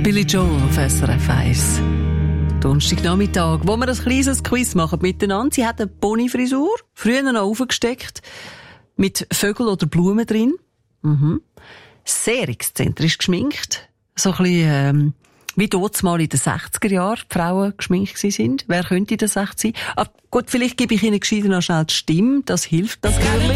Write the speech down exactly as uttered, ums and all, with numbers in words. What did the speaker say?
Billy Joel auf S R F eins. Donnerstagnachmittag, wo wir ein kleines Quiz machen miteinander. Sie hat eine Ponyfrisur, früher noch aufgesteckt, mit Vögeln oder Blumen drin. Mhm. Sehr exzentrisch geschminkt. So ein bisschen, ähm, wie dort mal in den sechziger Jahren die Frauen geschminkt sind. Wer könnte das echt sein? Aber gut, vielleicht gebe ich Ihnen gescheiter noch schnell die Stimme. Das hilft natürlich.